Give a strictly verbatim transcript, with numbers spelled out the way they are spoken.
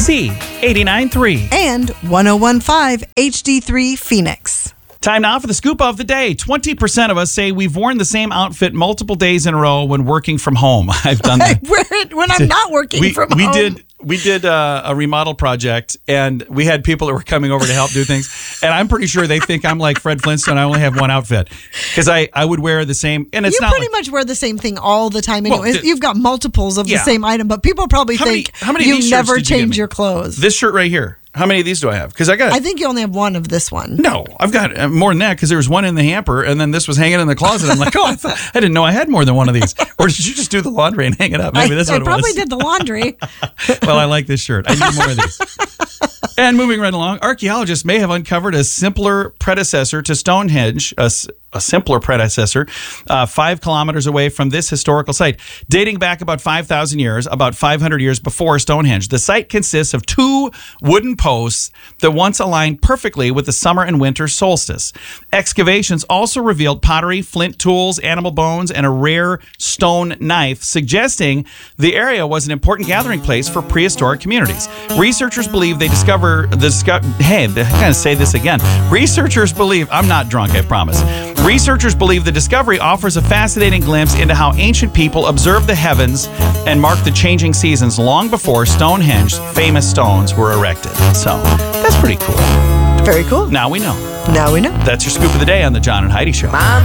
C eighty-nine point three. And one oh one point five H D three Phoenix. Time now for the scoop of the day. twenty percent of us say we've worn the same outfit multiple days in a row when working from home. I've done that. When I'm not working we, from we home. Did, we did uh, a remodel project, and we had people that were coming over to help do things. And I'm pretty sure they think I'm like Fred Flintstone. I only have one outfit. Because I, I would wear the same. And it's you not pretty like, much wear the same thing all the time. Well, Anyway. th- You've got multiples of Yeah. the same item, but people probably How many- think how many of you these shirts never did you give change me? your clothes. this shirt right here. How many of these do I have? Because I got. I think you only have one of this one. No, I've got uh, more than that because there was one in the hamper and then this was hanging in the closet. I'm like, oh, I, thought, I didn't know I had more than one of these. Or did you just do the laundry and hang it up? Maybe I, that's I what it probably was. did the laundry. Well, I like this shirt. I need more of these. And moving right along, archaeologists may have uncovered a simpler predecessor to Stonehenge, a, s- a simpler predecessor, uh, five kilometers away from this historical site, dating back about five thousand years, about five hundred years before Stonehenge. The site consists of two wooden posts that once aligned perfectly with the summer and winter solstice. Excavations also revealed pottery, flint tools, animal bones, and a rare stone knife, suggesting the area was an important gathering place for prehistoric communities. Researchers believe they discover the disco- hey, I gotta say this again. Researchers believe I'm not drunk, I promise. Researchers believe the discovery offers a fascinating glimpse into how ancient people observed the heavens and marked the changing seasons long before Stonehenge's famous stones were erected. So that's pretty cool. Very cool. Now we know. Now we know. That's your scoop of the day on the John and Heidi Show. My